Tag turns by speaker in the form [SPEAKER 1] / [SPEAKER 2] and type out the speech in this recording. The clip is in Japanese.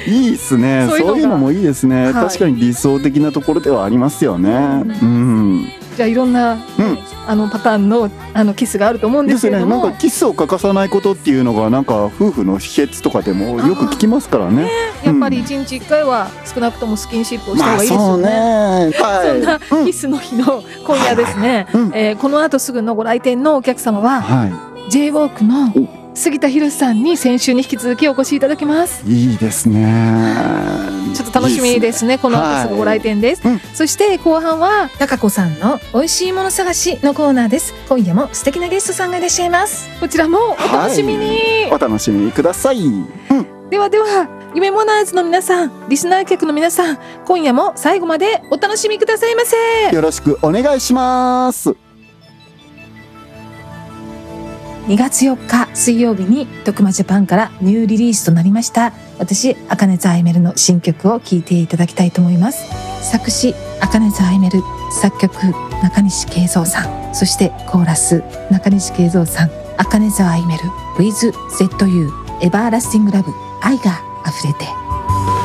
[SPEAKER 1] いいですね。そういうのもいいですね。確かに理想的なところではありますよね。
[SPEAKER 2] じゃあいろんな、パターンのキスがあると思うんですけれども、
[SPEAKER 1] なんかキスを欠かさないことっていうのがなんか夫婦の秘訣とかでもよく聞きますからね。
[SPEAKER 2] やっぱり1日1回は少なくともスキンシップをした方がいいですよね。そんなキスの日の今夜ですね、この後すぐのご来店のお客様は、J-WALK の杉田博さんに先週に引き続きお越しいただきます。
[SPEAKER 1] いいですね。
[SPEAKER 2] ちょっと楽しみですね。この後すぐご来店です。そして後半は
[SPEAKER 3] 高子さんの美味しいもの探しのコーナーです。今夜も素敵なゲストさんがいらっしゃいます。
[SPEAKER 2] こちらもお楽しみに、
[SPEAKER 1] お楽しみください。
[SPEAKER 2] では夢モナーズの皆さん、リスナー客の皆さん、今夜も最後までお楽しみくださいませ。
[SPEAKER 1] よろしくお願いします。
[SPEAKER 3] 2月4日水曜日に徳間ジャパンからニューリリースとなりました私茜座あいめるの新曲を聴いていただきたいと思います。作詞茜座あいめる、作曲中西慶三さん、そしてコーラス中西慶三さん、茜座あいめる with ZU エバーラスティングラブ、愛が溢れて。